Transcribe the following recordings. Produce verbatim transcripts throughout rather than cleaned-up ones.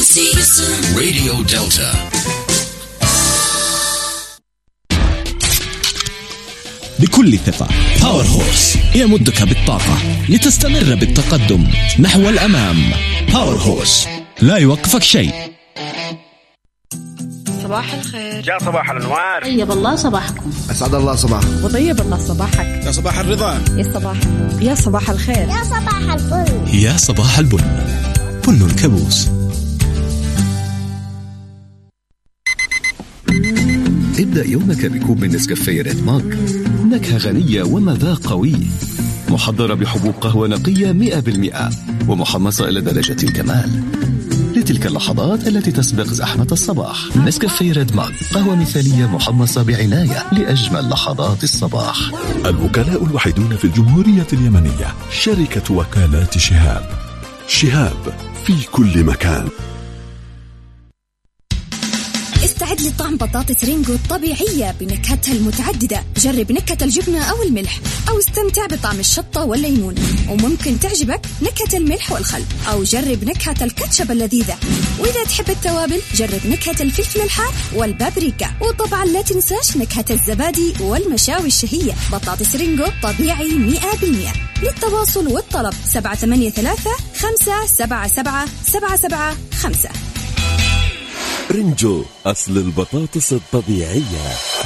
راديو دلتا. بكل ثقة باور هورس يمدك بالطاقة لتستمر بالتقدم نحو الأمام. باور هورس لا يوقفك شيء. صباح الخير. يا صباح الأنوار. طيب الله صباحكم. أسعد الله صباحكم. وطيب الله صباحك. يا صباح الرضا. يا صباح يا صباح الخير. يا صباح الفل. يا صباح البن. بن الكابوس. ابدأ يومك بكوب من نسكافيه ريد ماج، نكهة غنية ومذاق قوي، محضرة بحبوب قهوة نقية مئة بالمئة ومحمصة إلى درجة الكمال، لتلك اللحظات التي تسبق زحمة الصباح. نسكافيه ريد ماج، قهوة مثالية محمصة بعناية لأجمل لحظات الصباح. الوكلاء الوحيدون في الجمهورية اليمنية شركة وكالات شهاب. شهاب في كل مكان. استعد لطعم بطاطس رينجو الطبيعية بنكهتها المتعددة. جرب نكهة الجبنة أو الملح، أو استمتع بطعم الشطة والليمون، وممكن تعجبك نكهة الملح والخل، أو جرب نكهة الكاتشب اللذيذة. وإذا تحب التوابل جرب نكهة الفلفل الحار والبابريكا، وطبعا لا تنساش نكهة الزبادي والمشاوي الشهية. بطاطس رينجو طبيعي مئة بالمئة. للتواصل والطلب سبعة ثمانية ثلاثة خمسة سبعة سبعة سبعة سبعة خمسة. رينجو أصل البطاطس الطبيعية.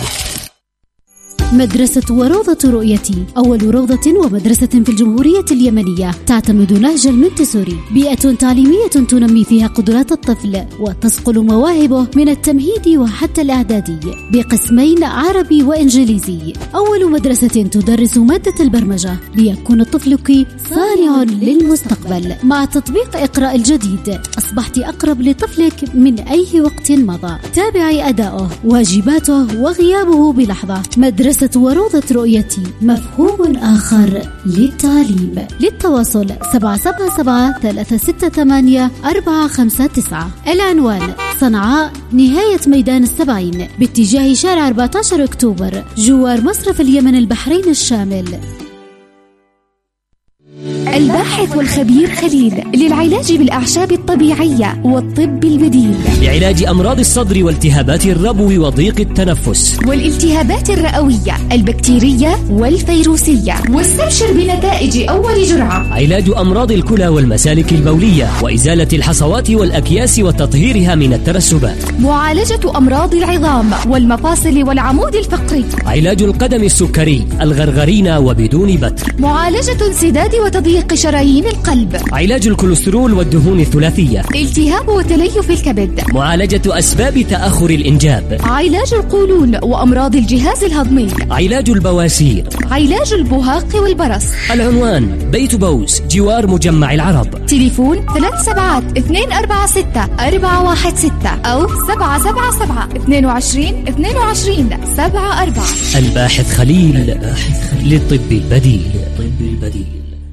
مدرسة وروضة رؤيتي، أول روضة ومدرسة في الجمهورية اليمنية تعتمد نهج المنتسوري، بيئة تعليمية تنمي فيها قدرات الطفل وتصقل مواهبه من التمهيدي وحتى الإعدادي بقسمين عربي وإنجليزي. أول مدرسة تدرس مادة البرمجة ليكون طفلك صانع للمستقبل. مع تطبيق إقراء الجديد أصبحت أقرب لطفلك من أي وقت مضى. تابعي أداؤه، واجباته وغيابه بلحظة. مدرسة وروضة رؤيتي، مفهوم آخر للتعليم. للتواصل سبعة سبعة سبعة ثلاثة ستة ثمانية أربعة خمسة تسعة. العنوان صنعاء، نهاية ميدان السبعين، باتجاه شارع أربعة عشر أكتوبر، جوار مصرف اليمن البحرين الشامل. الباحث والخبير خليل للعلاج بالأعشاب الطبيعية والطب البديل، لعلاج أمراض الصدر والتهابات الربو وضيق التنفس والالتهابات الرئوية البكتيرية والفيروسية. واستبشر بنتائج أول جرعة. علاج أمراض الكلى والمسالك البولية وإزالة الحصوات والأكياس وتطهيرها من الترسبات. معالجة أمراض العظام والمفاصل والعمود الفقري. علاج القدم السكري الغرغرينة وبدون بتر. معالجة انسداد وتضييق شرايين القلب. علاج الكوليسترول والدهون الثلاثية. التهاب وتليف الكبد. معالجة أسباب تأخر الإنجاب. علاج القولون وأمراض الجهاز الهضمي. علاج البواسير. علاج البهاق والبرص. العنوان بيت بوس، جوار مجمع العرب. تليفون ثلاث سبعات اثنين أربعة ستة أربعة واحد ستة أو سبعة سبعة سبعة اثنين وعشرين اثنين وعشرين سبعة أربعة. الباحث خليل للطب البديل. طب البديل.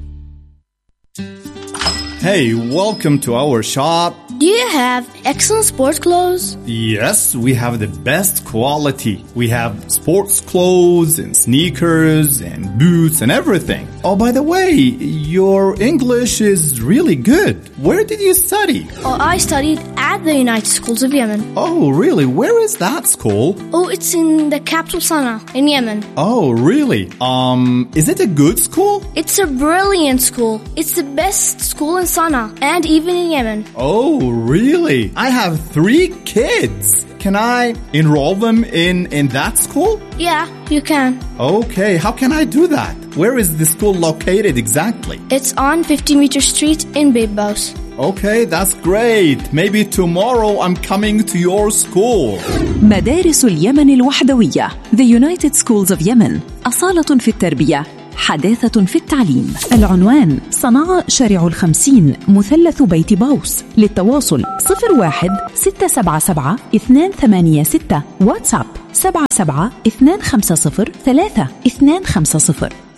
Hey, welcome to our shop. Do you have excellent sports clothes? Yes, we have the best quality. We have sports clothes and sneakers and boots and everything. Oh, by the way, your English is really good. Where did you study? Oh, I studied at the United Schools of Yemen. Oh, really? Where is that school? Oh, it's in the capital Sana'a in Yemen. Oh, really? Um, is it a good school? It's a brilliant school. It's the best school in Sana'a and even in Yemen. Oh, really? I have three kids. Can I enroll them in, in that school? Yeah, you can. Okay, how can I do that? Where is the school located exactly? It's on fifty meter Street in Bibos. Okay, that's great. Maybe tomorrow I'm coming to your school. مدارس اليمن الوحدوية The United Schools of Yemen، أصالة في التربية، حداثة في التعليم. العنوان صنعاء، شارع الخمسين، مثلث بيت باوس. للتواصل صفر واحد ستة سبعة سبعة اثنان ثمانية ستة. واتساب سبعة سبعة اثنان خمسة صفر ثلاثة اثنان خمسة صفر.